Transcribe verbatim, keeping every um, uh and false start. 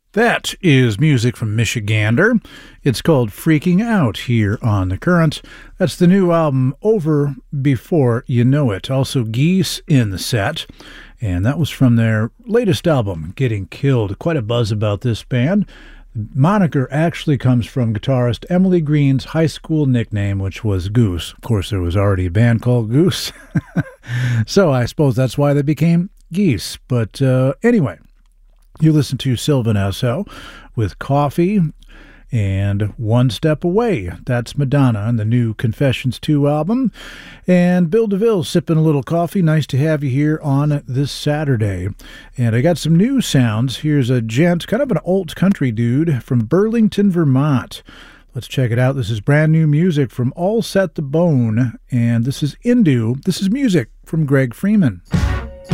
That is music from Michigander. It's called Freaking Out here on The Current. That's the new album, Over Before You Know It. Also Geese in the set. And that was from their latest album, Getting Killed. Quite a buzz about this band. The moniker actually comes from guitarist Emily Green's high school nickname, which was Goose. Of course, there was already a band called Goose. So I suppose that's why they became Geese. But uh, anyway, you listen to Sylvan Esso with Coffee and One Step Away. That's Madonna on the new Confessions two album. And Bill DeVille sipping a little coffee. Nice to have you here on this Saturday. And I got some new sounds. Here's a gent, kind of an old country dude from Burlington, Vermont. Let's check it out. This is brand new music from All Set the Bone. And this is Indu. This is music from Greg Freeman.